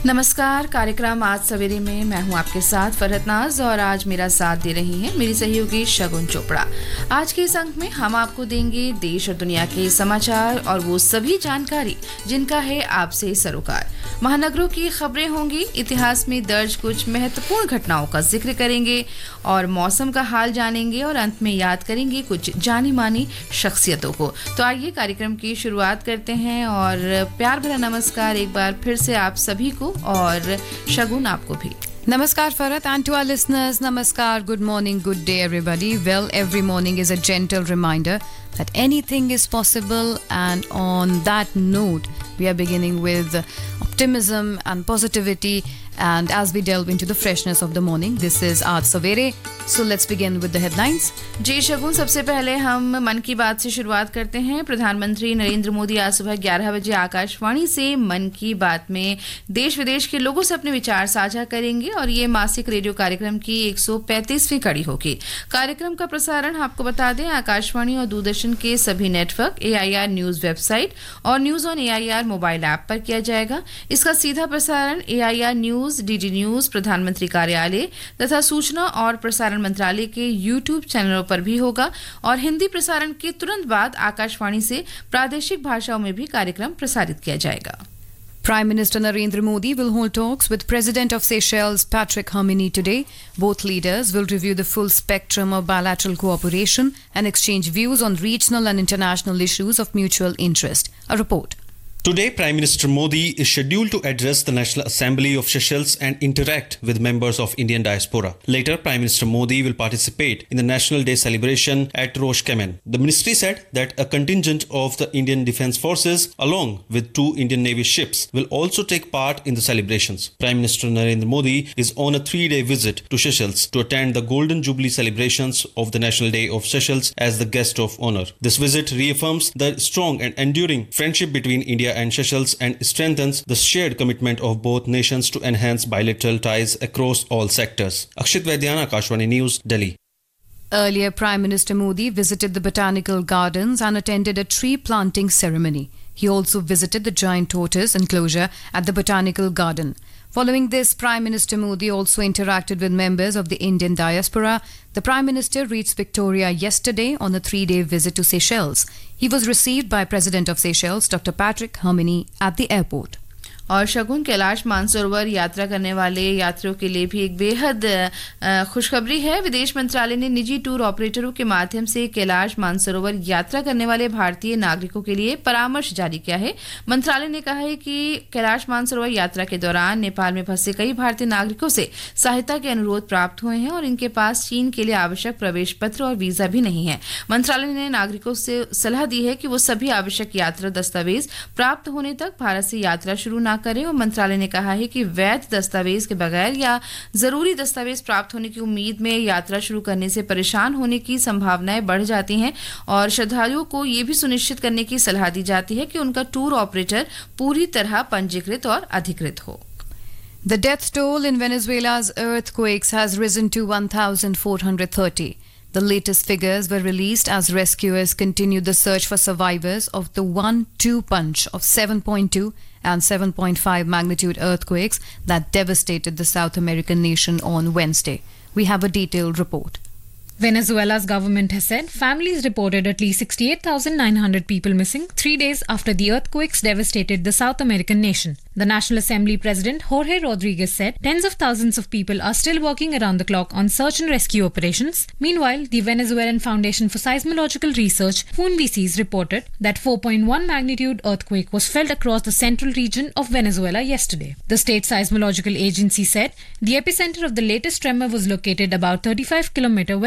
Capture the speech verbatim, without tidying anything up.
नमस्कार। कार्यक्रम आज सवेरे में मैं हूं आपके साथ फरहत नाज और आज मेरा साथ दे रही हैं मेरी सहयोगी शगुन चोपड़ा। आज के इस अंक में हम आपको देंगे देश और दुनिया के समाचार और वो सभी जानकारी जिनका है आपसे सरोकार। महानगरों की खबरें होंगी, इतिहास में दर्ज कुछ महत्वपूर्ण घटनाओं का जिक्र करेंगे और मौसम का हाल जानेंगे और अंत में याद करेंगे कुछ जानी मानी शख्सियतों को। तो आइए कार्यक्रम की शुरुआत करते हैं और प्यार भरा नमस्कार एक बार फिर से आप सभी को और शगुन आपको भी। Namaskar Farhat, and to our listeners, Namaskar, good morning, good day everybody. Well, every morning is a gentle reminder that anything is possible, and on that note, we are beginning with optimism and positivity, and as we delve into the freshness of the morning, this is Aaj Savere. So let's begin with the headlines. जी शगुन, सबसे पहले हम मन की बात से शुरुआत करते हैं। प्रधानमंत्री नरेंद्र मोदी आज सुबह ग्यारह बजे आकाशवाणी से मन की बात में देश विदेश के लोगों से अपने विचार साझा करेंगे और ये मासिक रेडियो कार्यक्रम की एक सौ पैंतीसवीं कड़ी होगी। कार्यक्रम का प्रसारण आपको बता दें आकाशवाणी और दूरदर्शन के सभी नेटवर्क, एआईआर न्यूज वेबसाइट और news on AIR mobile app पर किया जाएगा। इसका सीधा प्रसारण एआईआर न्यूज, डीडी न्यूज, प्रधानमंत्री कार्यालय तथा सूचना और प्रसारण मंत्रालय के यूट्यूब चैनलों पर भी होगा और हिंदी प्रसारण के तुरंत बाद आकाशवाणी से प्रादेशिक भाषाओं में भी कार्यक्रम प्रसारित किया जाएगा। Prime Minister Narendra Modi will hold talks with President of Seychelles Patrick Herminy today. Both leaders will review the full spectrum of bilateral cooperation and exchange views on regional and international issues of mutual interest. A report. Today, Prime Minister Modi is scheduled to address the National Assembly of Seychelles and interact with members of Indian diaspora. Later, Prime Minister Modi will participate in the National Day celebration at Rosh Kamen. The ministry said that a contingent of the Indian Defence Forces, along with two Indian Navy ships, will also take part in the celebrations. Prime Minister Narendra Modi is on a three-day visit to Seychelles to attend the Golden Jubilee celebrations of the National Day of Seychelles as the guest of honor. This visit reaffirms the strong and enduring friendship between India and Seychelles and strengthens the shared commitment of both nations to enhance bilateral ties across all sectors. Akshit Vaidyana, Akashvani News, Delhi. Earlier, Prime Minister Modi visited the Botanical Gardens and attended a tree planting ceremony. He also visited the giant tortoise enclosure at the Botanical Garden. Following this, Prime Minister Modi also interacted with members of the Indian diaspora. The Prime Minister reached Victoria yesterday on a three-day visit to Seychelles. He was received by President of Seychelles, Doctor Patrick Herminy, at the airport. और शगुन, कैलाश मानसरोवर यात्रा करने वाले यात्रियों के लिए भी एक बेहद खुशखबरी है। विदेश मंत्रालय ने निजी टूर ऑपरेटरों के माध्यम से कैलाश मानसरोवर यात्रा करने वाले भारतीय नागरिकों के लिए परामर्श जारी किया है। मंत्रालय ने कहा है कि कैलाश मानसरोवर यात्रा के दौरान नेपाल में फंसे कई भारतीय नागरिकों से सहायता के अनुरोध प्राप्त हुए हैं और इनके पास चीन के लिए आवश्यक प्रवेश पत्र और वीजा भी नहीं है। मंत्रालय ने नागरिकों से सलाह दी है कि वो सभी आवश्यक यात्रा दस्तावेज प्राप्त होने तक भारत से यात्रा शुरू न करें और मंत्रालय ने कहा है कि वैध दस्तावेज के बगैर या जरूरी दस्तावेज प्राप्त होने की उम्मीद में यात्रा शुरू करने से परेशान होने की संभावनाएं बढ़ जाती हैं और श्रद्धालुओं को ये भी सुनिश्चित करने की सलाह दी जाती है कि उनका टूर ऑपरेटर पूरी तरह पंजीकृत और अधिकृत हो। The death toll in Venezuela's earthquakes has risen to one thousand four hundred thirty. The latest figures were released as rescuers continued the search for survivors of the one two punch of seven point two and seven point five magnitude earthquakes that devastated the South American nation on Wednesday. We have a detailed report. Venezuela's government has said families reported at least sixty-eight thousand nine hundred people missing three days after the earthquakes devastated the South American nation. The National Assembly President Jorge Rodriguez said tens of thousands of people are still working around the clock on search and rescue operations. Meanwhile, the Venezuelan Foundation for Seismological Research, FUNVISIS, reported that four point one magnitude earthquake was felt across the central region of Venezuela yesterday. The state seismological agency said the epicenter of the latest tremor was located about thirty-five kilometers